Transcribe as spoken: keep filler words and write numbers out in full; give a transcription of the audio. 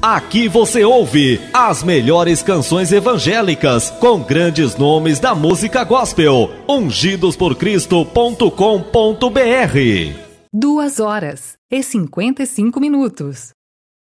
Aqui você ouve as melhores canções evangélicas com grandes nomes da música gospel. ungidos por cristo ponto com ponto br. Duas horas e cinquenta e cinco minutos.